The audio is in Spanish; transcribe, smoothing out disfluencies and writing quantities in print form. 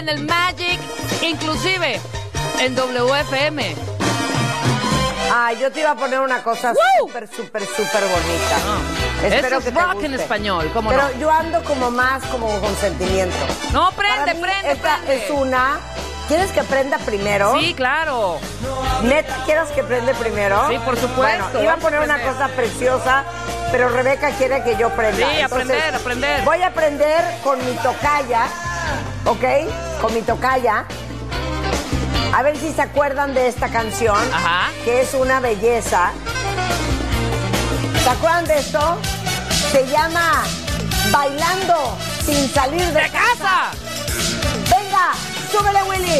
en el Magic, inclusive en WFM. Ay, yo te iba a poner una cosa súper bonita. Espero Eso que es te rock guste. en español, ¿cómo Pero no? yo ando como más como con sentimiento. No, prende, Para mí, prende, esta prende. es una... ¿Quieres que prenda primero? Sí, claro. ¿Neta quieres que prende primero? Sí, por supuesto. Bueno, iba a Vamos a poner una aprender. cosa preciosa, pero Rebeca quiere que yo prenda. Sí, aprender, aprender. Voy a aprender con mi tocaya, ¿ok? Con mi tocaya. A ver si se acuerdan de esta canción, Ajá. que es una belleza. ¿Se acuerdan de esto? Se llama Bailando sin salir de ¡De casa! Venga, súbele, Willy.